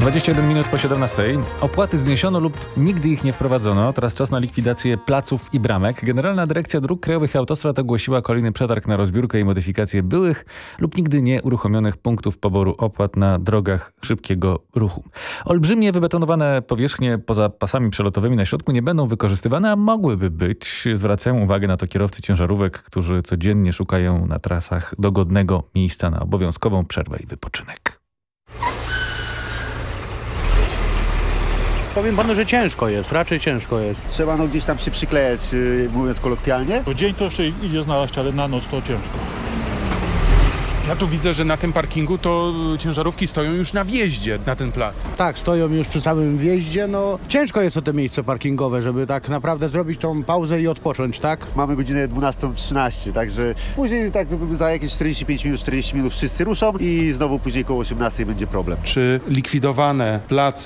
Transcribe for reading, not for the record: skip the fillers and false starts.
21 minut po 17. Opłaty zniesiono lub nigdy ich nie wprowadzono. Teraz czas na likwidację placów i bramek. Generalna Dyrekcja Dróg Krajowych i Autostrad ogłosiła kolejny przetarg na rozbiórkę i modyfikację byłych lub nigdy nie uruchomionych punktów poboru opłat na drogach szybkiego ruchu. Olbrzymie wybetonowane powierzchnie poza pasami przelotowymi na środku nie będą wykorzystywane, a mogłyby być. Zwracają uwagę na to kierowcy ciężarówek, którzy codziennie szukają na trasach dogodnego miejsca na obowiązkową przerwę i wypoczynek. Powiem panu, że ciężko jest, raczej ciężko jest. Trzeba gdzieś tam się przyklejać, mówiąc kolokwialnie. W dzień to jeszcze idzie znaleźć, ale na noc to ciężko. Ja tu widzę, że na tym parkingu to ciężarówki stoją już na wjeździe na ten plac. Tak, stoją już przy samym wjeździe, ciężko jest o te miejsce parkingowe, żeby tak naprawdę zrobić tą pauzę i odpocząć, tak? Mamy godzinę 12:13, także później tak za jakieś 45 minut, 40 minut wszyscy ruszą i znowu później koło 18 będzie problem. Czy likwidowane place